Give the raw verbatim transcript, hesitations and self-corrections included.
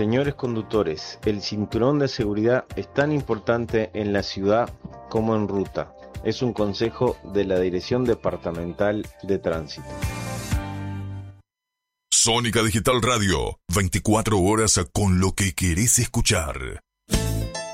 Señores conductores, el cinturón de seguridad es tan importante en la ciudad como en ruta. Es un consejo de la Dirección Departamental de Tránsito. Sónica Digital Radio, veinticuatro horas con lo que querés escuchar.